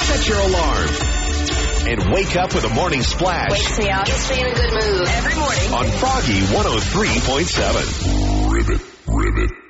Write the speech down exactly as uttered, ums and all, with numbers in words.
set your alarm, and wake up with a morning splash. Wakes me up. Gets me in a good mood. Every morning. On Froggy one oh three point seven. Ribbit, ribbit.